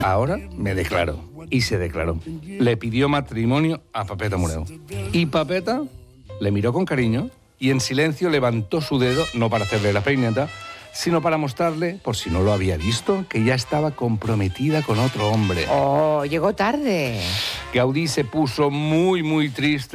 Ahora me declaro. Y se declaró. Le pidió matrimonio a Papeta Moreu. Y Papeta le miró con cariño y en silencio levantó su dedo, no para hacerle la peineta, sino para mostrarle, por si no lo había visto, que ya estaba comprometida con otro hombre. Oh, llegó tarde. Gaudí se puso muy, muy triste.